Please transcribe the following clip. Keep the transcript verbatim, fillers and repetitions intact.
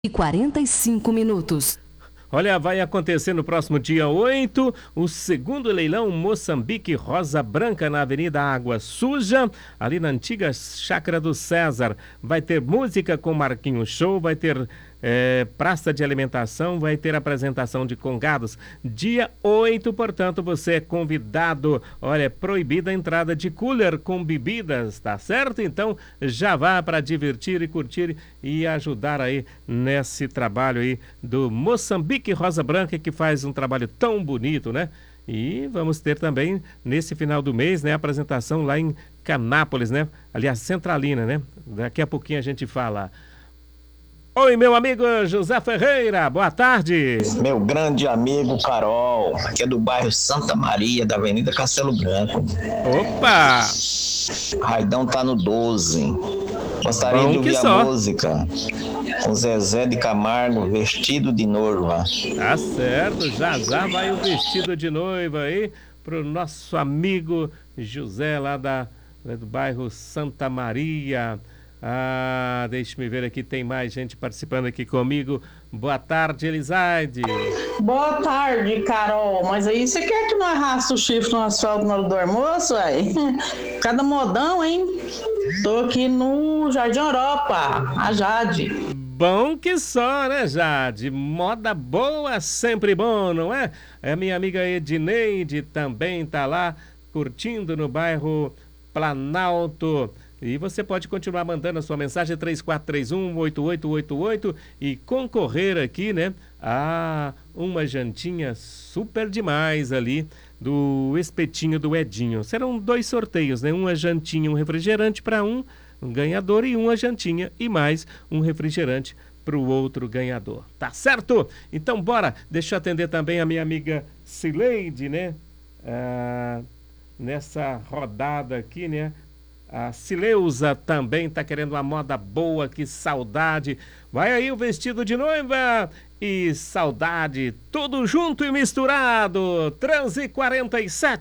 e quarenta e cinco minutos. Olha, vai acontecer no próximo dia oito o segundo leilão Moçambique Rosa Branca na Avenida Água Suja, ali na antiga Chácara do César. Vai ter música com Marquinhos Show, vai ter é, praça de alimentação, vai ter apresentação de congados. Dia oito, portanto, você é convidado. Olha, é proibida a entrada de cooler com bebidas, tá certo? Então, já vá para divertir e curtir e ajudar aí nesse trabalho aí do Moçambique Rosa Branca, que faz um trabalho tão bonito, né? E vamos ter também, nesse final do mês, né, a apresentação lá em Canápolis, né? Aliás, Centralina, né? Daqui a pouquinho a gente fala. Oi, meu amigo José Ferreira, boa tarde. Meu grande amigo Carol, aqui é do bairro Santa Maria, da Avenida Castelo Branco. Opa! Raidão tá no doze. Gostaria Bom de ouvir que a só. música com Zezé de Camargo, Vestido de Noiva. Tá certo, já já vai o vestido de noiva aí pro nosso amigo José lá da, do bairro Santa Maria. Ah, deixa-me ver aqui, tem mais gente participando aqui comigo. Boa tarde, Elisaide. Boa tarde, Carol. Mas aí você quer que não arraste o chifre no asfalto na hora do almoço, aí? Cada modão, hein? Tô aqui no Jardim Europa, a Jade. Bom que só, né, Jade? Moda boa, sempre bom, não é? A minha amiga Edneide também tá lá, curtindo no bairro Planalto. E você pode continuar mandando a sua mensagem três quatro três um, oito oito oito oito e concorrer aqui, né, a uma jantinha super demais ali do espetinho do Edinho. Serão dois sorteios, né? Uma jantinha, um refrigerante para um ganhador e uma jantinha e mais um refrigerante para o outro ganhador. Tá certo? Então bora, deixa eu atender também a minha amiga Cileide, né? Ah, nessa rodada aqui, né? A Cileuza também está querendo uma moda boa, que saudade. Vai aí o vestido de noiva e saudade, tudo junto e misturado. Transe quarenta e sete.